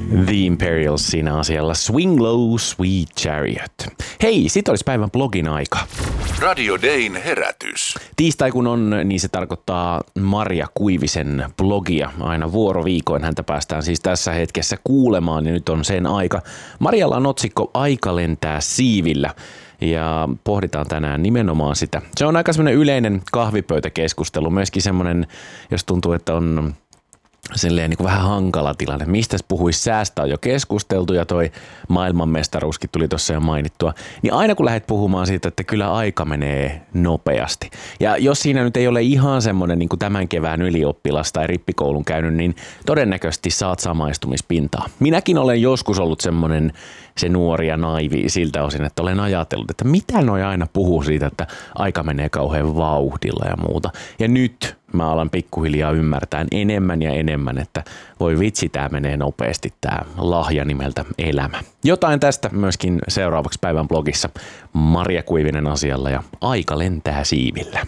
The Imperials siinä asialla Swing Low, Sweet Chariot. Hei, sit olisi päivän blogin aika. Radio Dayn herätys. Tiistai kun on, niin se tarkoittaa Marja Kuivisen blogia. Aina vuoroviikoin häntä päästään siis tässä hetkessä kuulemaan ja nyt on sen aika. Marjalla on otsikko Aika lentää siivillä. Ja pohditaan tänään nimenomaan sitä. Se on aika semmoinen yleinen kahvipöytäkeskustelu, myöskin semmoinen, jos tuntuu, että on silleen niin kuin vähän hankala tilanne. Mistä puhuisi säästä on jo keskusteltu ja toi maailmanmestaruuskin tuli tuossa jo mainittua. Niin aina kun lähdet puhumaan siitä, että kyllä aika menee nopeasti. Ja jos siinä nyt ei ole ihan semmoinen niin kuin tämän kevään ylioppilas tai rippikoulun käynyt, niin todennäköisesti saat samaistumispintaa. Minäkin olen joskus ollut semmoinen se nuori ja naivi siltä osin, että olen ajatellut, että mitä noi aina puhuu siitä, että aika menee kauhean vauhdilla ja muuta. Ja nyt mä alan pikkuhiljaa ymmärtää enemmän ja enemmän, että voi vitsi, tää menee nopeasti tää lahja nimeltä elämä. Jotain tästä myöskin seuraavaksi päivän blogissa. Marja Kuivinen asialla ja Aika lentää siivillä.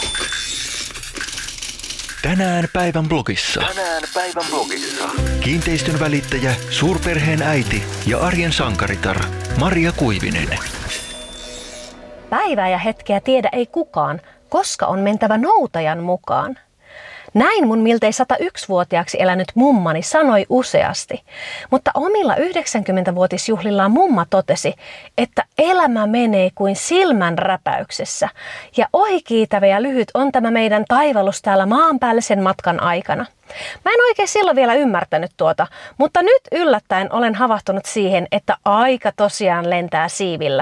Tänään päivän blogissa. Kiinteistön välittäjä, suurperheen äiti ja arjen sankaritar Marja Kuivinen. Päivää ja hetkeä tiedä ei kukaan, koska on mentävä noutajan mukaan. Näin mun miltei 101-vuotiaaksi elänyt mummani sanoi useasti, mutta omilla 90-vuotisjuhlillaan mumma totesi, että elämä menee kuin silmän räpäyksessä ja ohikiitävä ja lyhyt on tämä meidän taivallus täällä maanpäällisen matkan aikana. Mä en oikein silloin vielä ymmärtänyt tuota, mutta nyt yllättäen olen havahtunut siihen, että aika tosiaan lentää siivillä.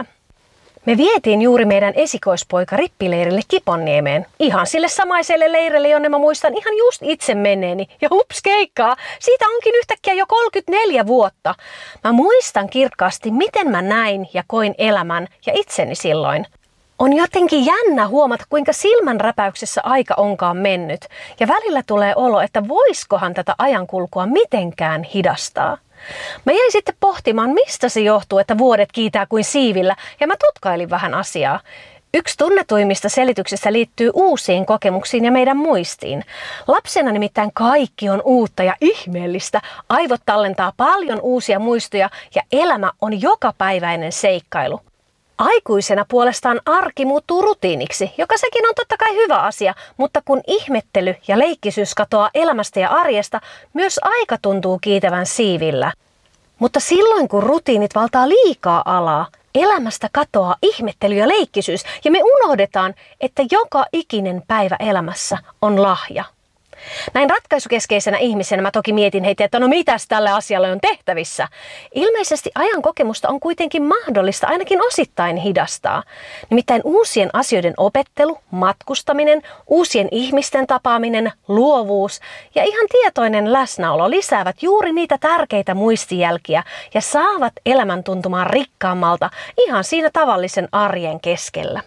Me vietiin juuri meidän esikoispoika rippileirille Kiponniemeen. Ihan sille samaiselle leirille, jonne mä muistan ihan just itse menneeni. Ja hups keikkaa, siitä onkin yhtäkkiä jo 34 vuotta. Mä muistan kirkkaasti, miten mä näin ja koin elämän ja itseni silloin. On jotenkin jännä huomata, kuinka silmänräpäyksessä aika onkaan mennyt. Ja välillä tulee olo, että voiskohan tätä ajankulkua mitenkään hidastaa. Mä jäin sitten pohtimaan, mistä se johtuu, että vuodet kiitää kuin siivillä, ja mä tutkailin vähän asiaa. Yksi tunnetuimmista selityksistä liittyy uusiin kokemuksiin ja meidän muistiin. Lapsena nimittäin kaikki on uutta ja ihmeellistä. Aivot tallentaa paljon uusia muistoja ja elämä on jokapäiväinen seikkailu. Aikuisena puolestaan arki muuttuu rutiiniksi, joka sekin on totta kai hyvä asia, mutta kun ihmettely ja leikkisyys katoaa elämästä ja arjesta, myös aika tuntuu kiitävän siivillä. Mutta silloin kun rutiinit valtaa liikaa alaa, elämästä katoaa ihmettely ja leikkisyys ja me unohdetaan, että joka ikinen päivä elämässä on lahja. Näin ratkaisukeskeisenä ihmisenä mä toki mietin heitä, että no mitäs tälle asialle on tehtävissä. Ilmeisesti ajan kokemusta on kuitenkin mahdollista ainakin osittain hidastaa. Nimittäin uusien asioiden opettelu, matkustaminen, uusien ihmisten tapaaminen, luovuus ja ihan tietoinen läsnäolo lisäävät juuri niitä tärkeitä muistijälkiä ja saavat elämän tuntumaan rikkaammalta ihan siinä tavallisen arjen keskellä.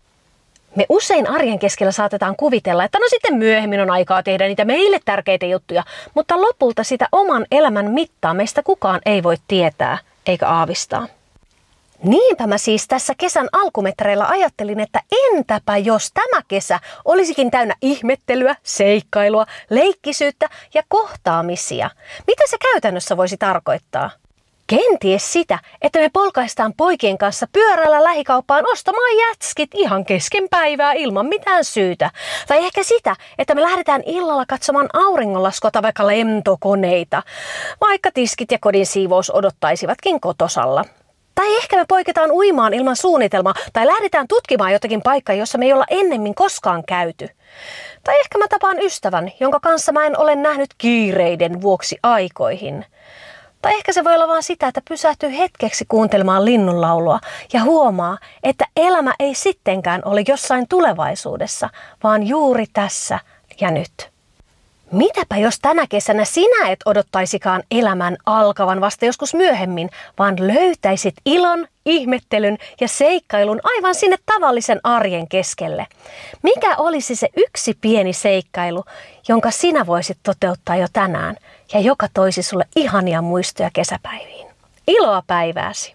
Me usein arjen keskellä saatetaan kuvitella, että no sitten myöhemmin on aikaa tehdä niitä meille tärkeitä juttuja, mutta lopulta sitä oman elämän mittaa meistä kukaan ei voi tietää eikä aavistaa. Niinpä mä siis tässä kesän alkumetreillä ajattelin, että entäpä jos tämä kesä olisikin täynnä ihmettelyä, seikkailua, leikkisyyttä ja kohtaamisia. Mitä se käytännössä voisi tarkoittaa? Kenties sitä, että me polkaistaan poikien kanssa pyörällä lähikauppaan ostamaan jätskit ihan kesken päivää ilman mitään syytä. Tai ehkä sitä, että me lähdetään illalla katsomaan auringonlaskua tai vaikka lentokoneita, vaikka tiskit ja kodin siivous odottaisivatkin kotosalla. Tai ehkä me poiketaan uimaan ilman suunnitelmaa tai lähdetään tutkimaan jotakin paikkaa, jossa me ei olla ennemmin koskaan käyty. Tai ehkä mä tapaan ystävän, jonka kanssa mä en ole nähnyt kiireiden vuoksi aikoihin. Tai ehkä se voi olla vaan sitä, että pysähtyy hetkeksi kuuntelemaan linnunlaulua ja huomaa, että elämä ei sittenkään ole jossain tulevaisuudessa, vaan juuri tässä ja nyt. Mitäpä jos tänä kesänä sinä et odottaisikaan elämän alkavan vasta joskus myöhemmin, vaan löytäisit ilon, ihmettelyn ja seikkailun aivan sinne tavallisen arjen keskelle? Mikä olisi se yksi pieni seikkailu, jonka sinä voisit toteuttaa jo tänään ja joka toisi sulle ihania muistoja kesäpäiviin? Iloa päivääsi!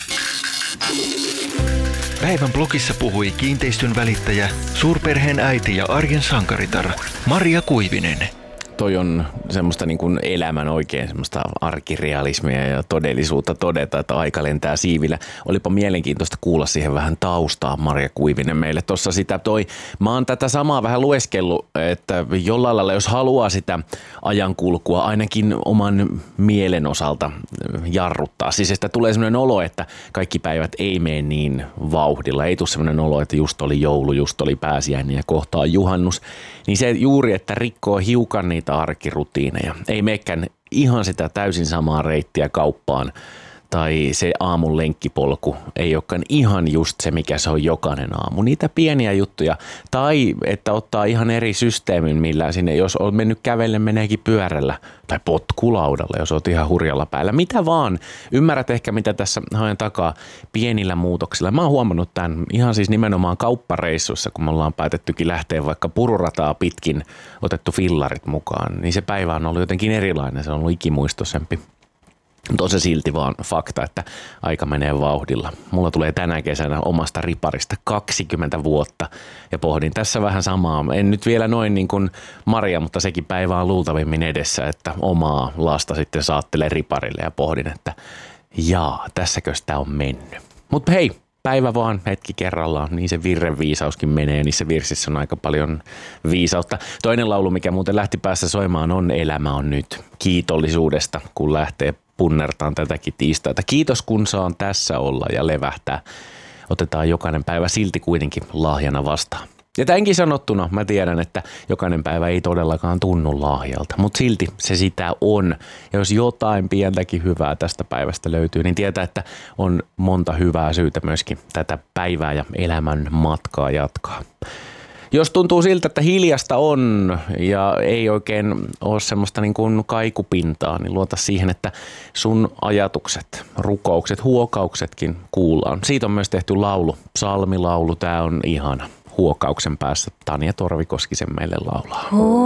Päivän blogissa puhui kiinteistön välittäjä, suurperheen äiti ja arjen sankaritar Marja Kuivinen. toi on semmoista niin kuin elämän oikein semmoista arkirealismia ja todellisuutta todeta, että aika lentää siivillä. Olipa mielenkiintoista kuulla siihen vähän taustaa, Marja Kuivinen meille tuossa sitä toi. Mä oon tätä samaa vähän lueskellut, että jollain lailla jos haluaa sitä ajankulkua ainakin oman mielen osalta jarruttaa. Siis että tulee semmoinen olo, että kaikki päivät ei mene niin vauhdilla. Ei tule semmoinen olo, että just oli joulu, just oli pääsiäinen ja kohta on juhannus. Niin se juuri, että rikkoo hiukan niitä arkirutiineja. Ei meekään ihan sitä täysin samaa reittiä kauppaan tai se aamun lenkkipolku ei olekaan ihan just se, mikä se on jokainen aamu. Niitä pieniä juttuja. Tai että ottaa ihan eri systeemin, millä sinne, jos on mennyt kävelle, meneekin pyörällä tai potkulaudalla, jos oot ihan hurjalla päällä. Mitä vaan. Ymmärrät ehkä, mitä tässä haen takaa pienillä muutoksilla. Mä oon huomannut tämän ihan siis nimenomaan kauppareissussa, kun me ollaan päätettykin lähteä vaikka pururataa pitkin, otettu fillarit mukaan, niin se päivä on ollut jotenkin erilainen. Se on ollut ikimuistoisempi. Mutta on se silti vaan fakta, että aika menee vauhdilla. Mulla tulee tänä kesänä omasta riparista 20 vuotta ja pohdin tässä vähän samaa. En nyt vielä noin niin kuin Maria, mutta sekin päivä on luultavimmin edessä, että omaa lasta sitten saattelee riparille ja pohdin, että tässäkö sitä on mennyt. Mutta hei, päivä vaan hetki kerrallaan, niin se virrenviisauskin menee, niissä virsissä on aika paljon viisautta. Toinen laulu, mikä muuten lähti päässä soimaan, on Elämä on nyt. Kiitollisuudesta, kun lähtee punnertaan tätäkin tiistaita. Kiitos, kun saan tässä olla ja levähtää. Otetaan jokainen päivä silti kuitenkin lahjana vastaan. Ja tämänkin sanottuna mä tiedän, että jokainen päivä ei todellakaan tunnu lahjalta, mutta silti se sitä on. Ja jos jotain pientäkin hyvää tästä päivästä löytyy, niin tietää, että on monta hyvää syytä myöskin tätä päivää ja elämän matkaa jatkaa. Jos tuntuu siltä, että hiljasta on ja ei oikein ole semmoista niin kuin kaikupintaa, niin luota siihen, että sun ajatukset, rukoukset, huokauksetkin kuullaan. Siitä on myös tehty laulu, psalmilaulu, tää on ihana. Huokauksen päässä Tanja Torvikoski sen meille laulaa.